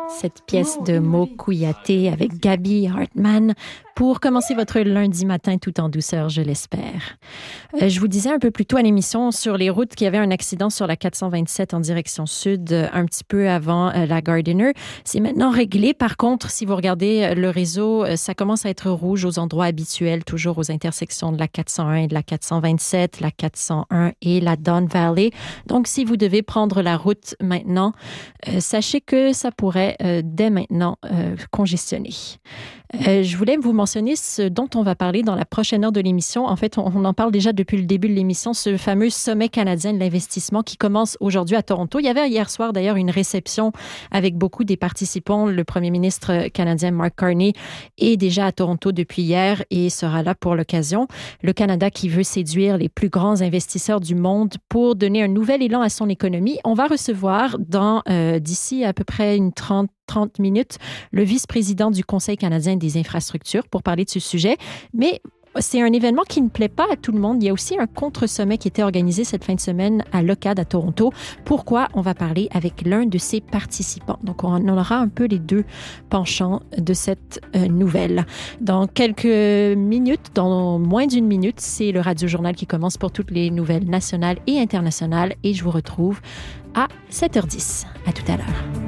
Cette pièce de Mo Kouyaté avec Gaby Hartmann pour commencer votre lundi matin tout en douceur, je l'espère. Je vous disais un peu plus tôt à l'émission sur les routes qu'il y avait un accident sur la 427 en direction sud un petit peu avant la Gardiner. C'est maintenant réglé. Par contre, si vous regardez le réseau, ça commence à être rouge aux endroits habituels, toujours aux intersections de la 401 et de la 427, la 401 et la Don Valley. Donc, si vous devez prendre la route maintenant, sachez que ça pourrait dès maintenant congestionner. Je voulais vous mentionner ce dont on va parler dans la prochaine heure de l'émission. En fait, on en parle déjà depuis le début de l'émission, ce fameux sommet canadien de l'investissement qui commence aujourd'hui à Toronto. Il y avait hier soir d'ailleurs une réception avec beaucoup des participants. Le premier ministre canadien Mark Carney est déjà à Toronto depuis hier et sera là pour l'occasion. Le Canada qui veut séduire les plus grands investisseurs du monde pour donner un nouvel élan à son économie. On va recevoir d'ici à peu près une 30 minutes, le vice-président du Conseil canadien des infrastructures pour parler de ce sujet. Mais c'est un événement qui ne plaît pas à tout le monde. Il y a aussi un contre-sommet qui était organisé cette fin de semaine à l'OCAD à Toronto. Pourquoi? On va parler avec l'un de ses participants. Donc, on aura un peu les deux penchants de cette nouvelle. Dans quelques minutes, dans moins d'une minute, c'est le Radio-Journal qui commence pour toutes les nouvelles nationales et internationales. Et je vous retrouve à 7h10. À tout à l'heure.